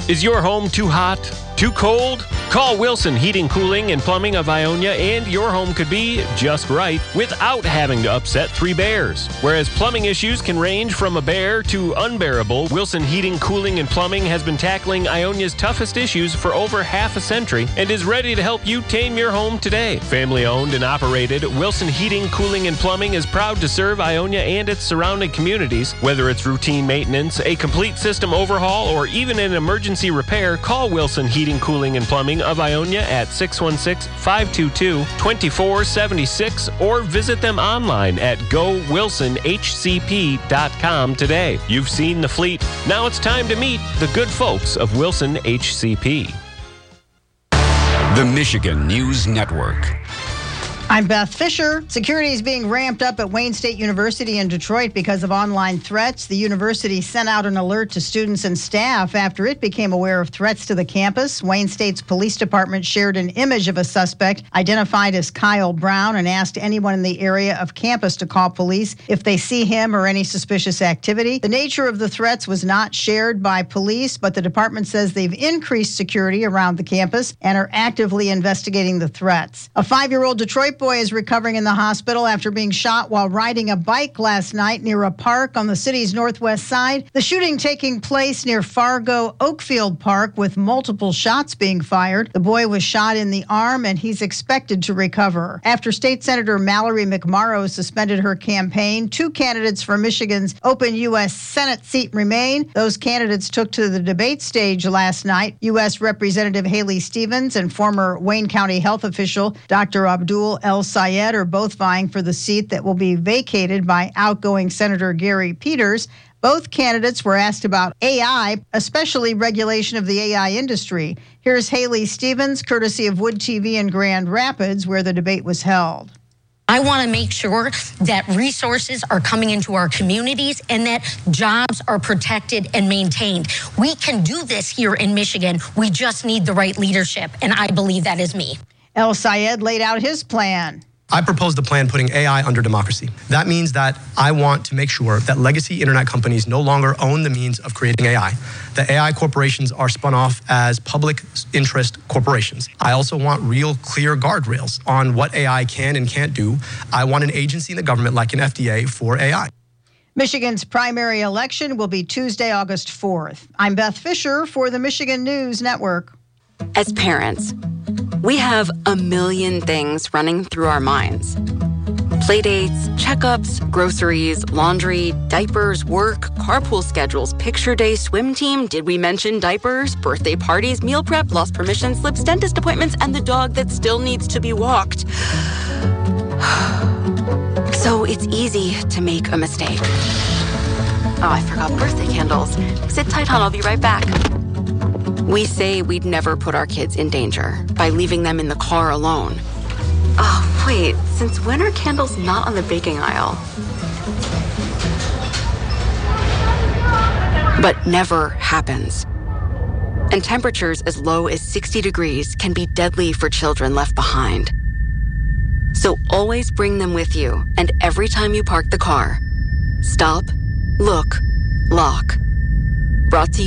Is your home too hot? Too cold? Call Wilson Heating, Cooling, and Plumbing of Ionia, and your home could be just right without having to upset three bears. Whereas plumbing issues can range from a bear to unbearable, Wilson Heating, Cooling, and Plumbing has been tackling Ionia's toughest issues for over half a century and is ready to help you tame your home today. Family owned and operated, Wilson Heating, Cooling, and Plumbing is proud to serve Ionia and its surrounding communities. Whether it's routine maintenance, a complete system overhaul, or even an emergency repair, call Wilson Heating, Cooling, and Plumbing of Ionia at 616-522-2476 or visit them online at gowilsonhcp.com today. You've seen the fleet. Now it's time to meet the good folks of Wilson HCP. The Michigan News Network. I'm Beth Fisher. Security is being ramped up at Wayne State University in Detroit because of online threats. The university sent out an alert to students and staff after it became aware of threats to the campus. Wayne State's police department shared an image of a suspect identified as Kyle Brown and asked anyone in the area of campus to call police if they see him or any suspicious activity. The nature of the threats was not shared by police, but the department says they've increased security around the campus and are actively investigating the threats. A 5-year-old Detroit boy is recovering in the hospital after being shot while riding a bike last night near a park on the city's northwest side. The shooting taking place near Fargo Oakfield Park with multiple shots being fired. The boy was shot in the arm and he's expected to recover. After State Senator Mallory McMorrow suspended her campaign, 2 candidates for Michigan's open U.S. Senate seat remain. Those candidates took to the debate stage last night. U.S. Representative Haley Stevens and former Wayne County health official Dr. Abdul El Sayed are both vying for the seat that will be vacated by outgoing Senator Gary Peters. Both candidates were asked about AI, especially regulation of the AI industry. Here's Haley Stevens, courtesy of Wood TV in Grand Rapids, where the debate was held. I want to make sure that resources are coming into our communities and that jobs are protected and maintained. We can do this here in Michigan. We just need the right leadership, and I believe that is me. El Sayed laid out his plan. I proposed a plan putting AI under democracy. That means that I want to make sure that legacy internet companies no longer own the means of creating AI. The AI corporations are spun off as public interest corporations. I also want real clear guardrails on what AI can and can't do. I want an agency in the government like an FDA for AI. Michigan's primary election will be Tuesday, August 4th. I'm Beth Fisher for the Michigan News Network. As parents, we have a million things running through our minds. Playdates, checkups, groceries, laundry, diapers, work, carpool schedules, picture day, swim team, did we mention diapers, birthday parties, meal prep, lost permission slips, dentist appointments, and the dog that still needs to be walked. So it's easy to make a mistake. Oh, I forgot birthday candles. Sit tight, hon, I'll be right back. We say we'd never put our kids in danger by leaving them in the car alone. Oh, wait, since when are candles not on the baking aisle? But never happens. And temperatures as low as 60 degrees can be deadly for children left behind. So always bring them with you, and every time you park the car, stop, look, lock. Brought to you